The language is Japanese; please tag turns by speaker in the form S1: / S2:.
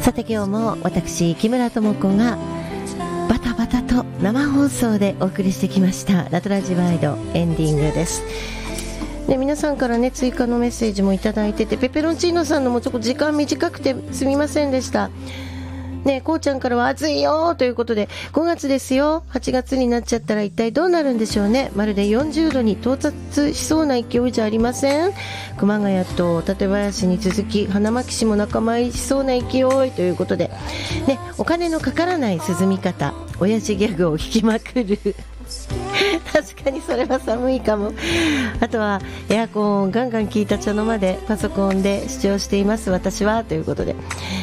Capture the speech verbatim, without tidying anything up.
S1: さて今日も私木村智子がバタバタと生放送でお送りしてきましたラトラジワイドエンディングです。で皆さんからね追加のメッセージもいただいてて、ペペロンチーノさんのもちょっと時間短くてすみませんでしたね。こうちゃんからは暑いよということで、ごがつですよ。はちがつになっちゃったら一体どうなるんでしょうね。まるでよんじゅうどに到達しそうな勢いじゃありません。熊谷と館林に続き花巻市も仲間入りしそうな勢いということで、ね、お金のかからない涼み方、親父ギャグを聞きまくる確かにそれは寒いかも。あとはエアコンをガンガン効いた茶の間でパソコンで視聴しています私はということで、